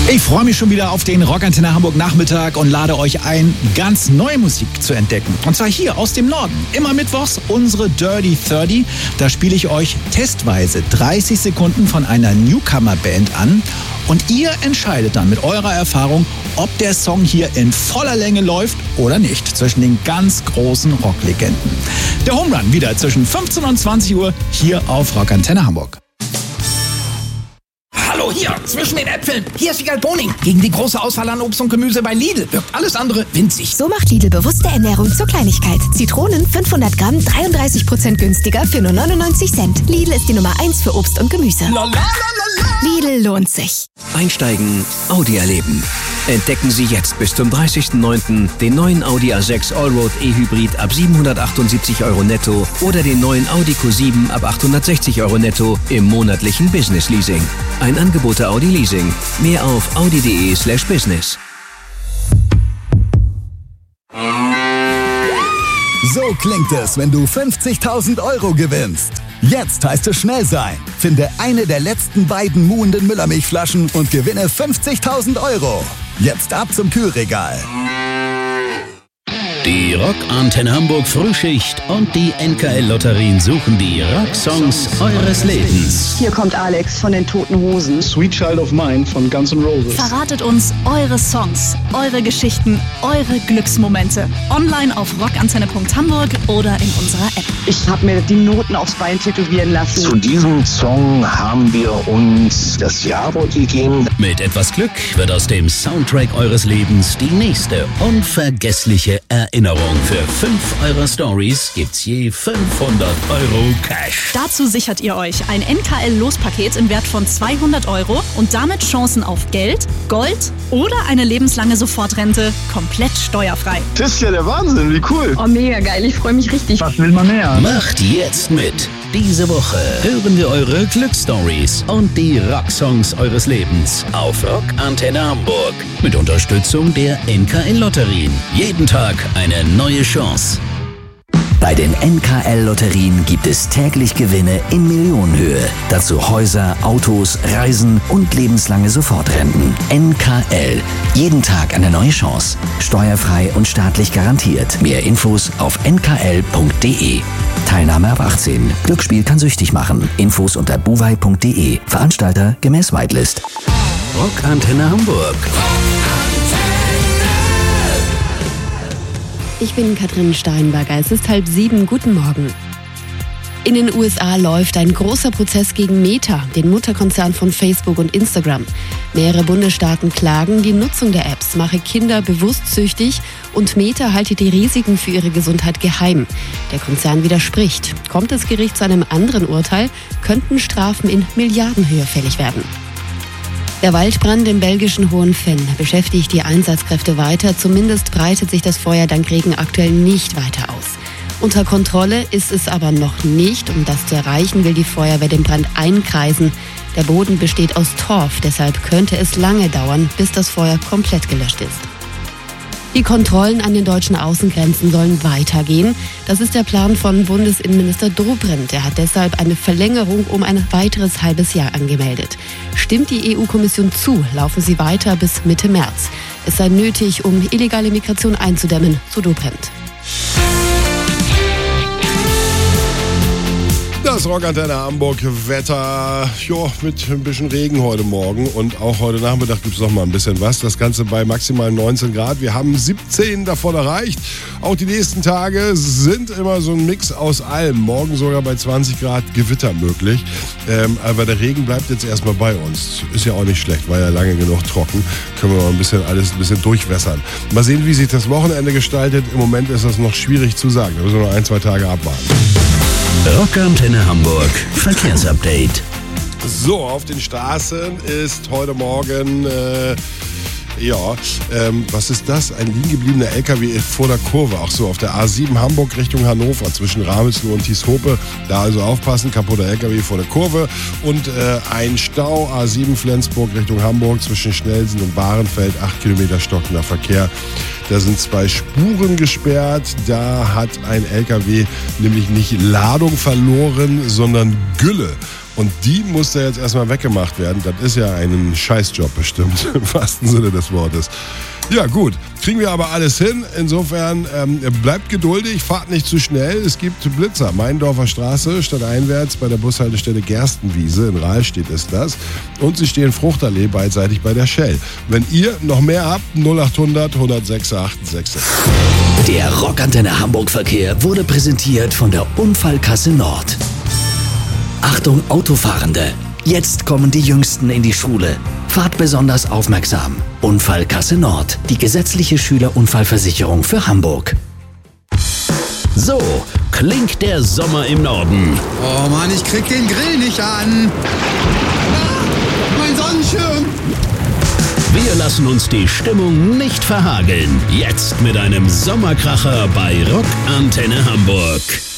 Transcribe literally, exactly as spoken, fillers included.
Ich freue mich schon wieder auf den Rockantenne Hamburg Nachmittag und lade euch ein, ganz neue Musik zu entdecken. Und zwar hier aus dem Norden. Immer mittwochs unsere Dirty dreißig. Da spiele ich euch testweise dreißig Sekunden von einer Newcomer-Band an. Und ihr entscheidet dann mit eurer Erfahrung, ob der Song hier in voller Länge läuft oder nicht. Zwischen den ganz großen Rocklegenden. Der Home Run wieder zwischen fünfzehn und zwanzig Uhr hier auf Rockantenne Hamburg. Hallo, hier, zwischen den Äpfeln. Hier ist Wiegald Boning. Gegen die große Auswahl an Obst und Gemüse bei Lidl wirkt alles andere winzig. So macht Lidl bewusste Ernährung zur Kleinigkeit. Zitronen fünfhundert Gramm, dreiunddreißig Prozent günstiger für nur neunundneunzig Cent. Lidl ist die Nummer eins für Obst und Gemüse. La, la, la, la. Lidl lohnt sich. Einsteigen, Audi erleben. Entdecken Sie jetzt bis zum dreißigsten neunten den neuen Audi A sechs Allroad E-Hybrid ab siebenhundertachtundsiebzig Euro netto oder den neuen Audi Q sieben ab achthundertsechzig Euro netto im monatlichen Business Leasing. Ein Angebot der Audi Leasing. Mehr auf audi.de slash business. So klingt es, wenn du fünfzigtausend Euro gewinnst. Jetzt heißt es schnell sein. Finde eine der letzten beiden muhenden Müllermilchflaschen und gewinne fünfzigtausend Euro. Jetzt ab zum Kühlregal. Die Rockantenne Hamburg Frühschicht und die N K L-Lotterien suchen die Rocksongs eures Lebens. Hier kommt Alex von den Toten Hosen. Sweet Child of Mine von Guns N' Roses. Verratet uns eure Songs, eure Geschichten, eure Glücksmomente. Online auf rockantenne punkt hamburg oder in unserer App. Ich habe mir die Noten aufs Bein tätowieren lassen. Zu diesem Song haben wir uns das Jawort gegeben. Mit etwas Glück wird aus dem Soundtrack eures Lebens die nächste unvergessliche Erinnerung. Für fünf eurer Stories gibt's je fünfhundert Euro Cash. Dazu sichert ihr euch ein N K L-Lospaket im Wert von zweihundert Euro und damit Chancen auf Geld, Gold oder eine lebenslange Sofortrente komplett steuerfrei. Das ist ja der Wahnsinn, wie cool. Oh, mega geil, ich freue mich richtig. Was will man mehr? Macht jetzt mit. Diese Woche hören wir eure Glücksstories und die Rocksongs eures Lebens auf Rockantenne Hamburg mit Unterstützung der N K L-Lotterien. Jeden Tag eine neue Chance. Bei den N K L-Lotterien gibt es täglich Gewinne in Millionenhöhe. Dazu Häuser, Autos, Reisen und lebenslange Sofortrenten. N K L. Jeden Tag eine neue Chance. Steuerfrei und staatlich garantiert. Mehr Infos auf n k l punkt d e. Teilnahme ab achtzehn. Glücksspiel kann süchtig machen. Infos unter buwei punkt d e. Veranstalter gemäß Whitelist. Rockantenne Hamburg. Ich bin Katrin Steinberger. Es ist halb sieben. Guten Morgen. In den U S A läuft ein großer Prozess gegen Meta, den Mutterkonzern von Facebook und Instagram. Mehrere Bundesstaaten klagen, die Nutzung der Apps mache Kinder bewusst süchtig und Meta halte die Risiken für ihre Gesundheit geheim. Der Konzern widerspricht. Kommt das Gericht zu einem anderen Urteil, könnten Strafen in Milliardenhöhe fällig werden. Der Waldbrand im belgischen Hohenfenn beschäftigt die Einsatzkräfte weiter. Zumindest breitet sich das Feuer dank Regen aktuell nicht weiter aus. Unter Kontrolle ist es aber noch nicht. Um das zu erreichen, will die Feuerwehr den Brand einkreisen. Der Boden besteht aus Torf, deshalb könnte es lange dauern, bis das Feuer komplett gelöscht ist. Die Kontrollen an den deutschen Außengrenzen sollen weitergehen. Das ist der Plan von Bundesinnenminister Dobrindt. Er hat deshalb eine Verlängerung um ein weiteres halbes Jahr angemeldet. Stimmt die E U-Kommission zu, laufen sie weiter bis Mitte März. Es sei nötig, um illegale Migration einzudämmen, so Dobrindt. Das Rockantenne Hamburg Wetter, jo, mit ein bisschen Regen heute Morgen und auch heute Nachmittag gibt es noch mal ein bisschen was. Das Ganze bei maximal neunzehn Grad. Wir haben siebzehn davon erreicht. Auch die nächsten Tage sind immer so ein Mix aus allem. Morgen sogar bei zwanzig Grad Gewitter möglich. Ähm, aber der Regen bleibt jetzt erstmal bei uns. Ist ja auch nicht schlecht, war ja lange genug trocken. Können wir mal ein bisschen alles ein bisschen durchwässern. Mal sehen, wie sich das Wochenende gestaltet. Im Moment ist das noch schwierig zu sagen. Da müssen wir noch ein, zwei Tage abwarten. Rockantenne Hamburg Verkehrsupdate. So, auf den Straßen ist heute Morgen, äh, ja, ähm, was ist das? Ein liegen gebliebener L K W vor der Kurve. Ach so, auf der A sieben Hamburg Richtung Hannover zwischen Ramelsloh und Tieshope. Da also aufpassen, kaputter L K W vor der Kurve. Und äh, ein Stau A sieben Flensburg Richtung Hamburg zwischen Schnellsen und Bahrenfeld. acht Kilometer stockender Verkehr. Da sind zwei Spuren gesperrt. Da hat ein L K W nämlich nicht Ladung verloren, sondern Gülle. Und die musste jetzt erstmal weggemacht werden. Das ist ja ein Scheißjob bestimmt, im wahrsten Sinne des Wortes. Ja gut, kriegen wir aber alles hin. Insofern ähm, bleibt geduldig, fahrt nicht zu schnell. Es gibt Blitzer. Meindorfer Straße, stadteinwärts bei der Bushaltestelle Gerstenwiese. In Rahlstedt ist das. Und sie stehen Fruchtallee beidseitig bei der Shell. Wenn ihr noch mehr habt, null acht hundert, hundertsechs achtundsechzig. Der Rockantenne Hamburg Verkehr wurde präsentiert von der Unfallkasse Nord. Achtung Autofahrende! Jetzt kommen die Jüngsten in die Schule. Fahrt besonders aufmerksam. Unfallkasse Nord, die gesetzliche Schülerunfallversicherung für Hamburg. So klingt der Sommer im Norden. Oh Mann, ich krieg den Grill nicht an. Ah, mein Sonnenschirm. Wir lassen uns die Stimmung nicht verhageln. Jetzt mit einem Sommerkracher bei Rockantenne Hamburg.